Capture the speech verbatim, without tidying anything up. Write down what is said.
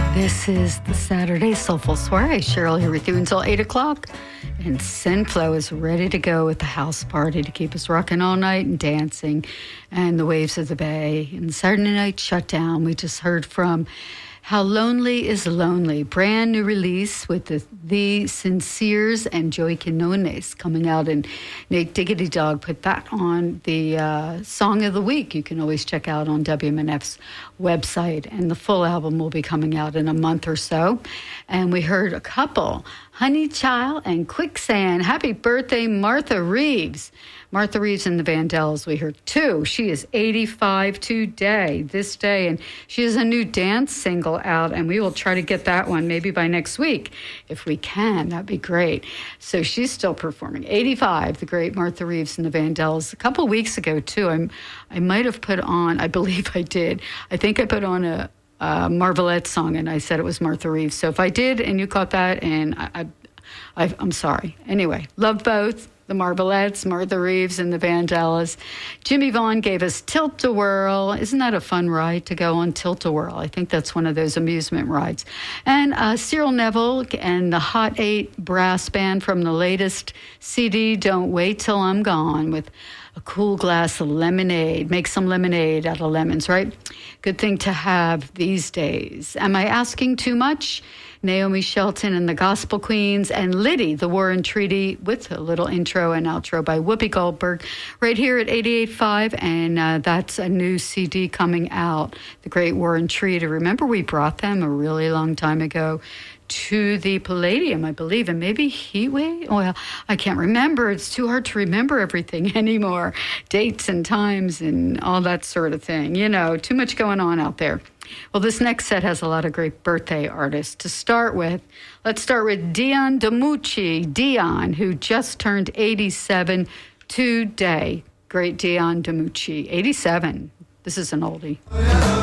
This is the Saturday Soulful Soiree. Cheryl here with you until eight o'clock. And Synflow is ready to go with the house party to keep us rocking all night and dancing and the waves of the bay. And Saturday Night Shutdown, we just heard from How Lonely is Lonely, brand new release with the, the Sinceres and Joey Quinones coming out, and Nate Diggity Dog put that on the uh, Song of the Week. You can always check out on W M N F's website, and the full album will be coming out in a month or so. And we heard a couple, Honey Child and Quicksand. Happy birthday, Martha Reeves. Martha Reeves and the Vandellas, we heard two. She is eighty-five today, this day, and she has a new dance single out, and we will try to get that one maybe by next week. If we can, that'd be great. So she's still performing. eighty-five, the great Martha Reeves and the Vandellas. A couple weeks ago, too, I'm, I might have put on, I believe I did, I think I put on a, a Marvelette song, and I said it was Martha Reeves. So if I did, and you caught that, and I, I, I I'm sorry. Anyway, love both. The Marvelettes, Martha Reeves, and the Vandellas. Jimmy Vaughn gave us Tilt-A-Whirl. Isn't that a fun ride to go on, Tilt-A-Whirl? I think that's one of those amusement rides. And uh, Cyril Neville and the Hot Eight Brass Band from the latest C D, Don't Wait Till I'm Gone, with a cool glass of lemonade. Make some lemonade out of lemons, right? Good thing to have these days. Am I asking too much? Naomi Shelton and the Gospel Queens, and Liddy, the War and Treaty, with a little intro and outro by Whoopi Goldberg, right here at eighty-eight point five, and uh, that's a new C D coming out, The Great War and Treaty. Remember, we brought them a really long time ago to the Palladium, I believe, and maybe Heatwave? Well, I can't remember. It's too hard to remember everything anymore. Dates and times and all that sort of thing. You know, too much going on out there. Well, this next set has a lot of great birthday artists. To start with, let's start with Dion DiMucci. Dion, who just turned eighty-seven today. Great Dion DiMucci, eighty-seven. This is an oldie.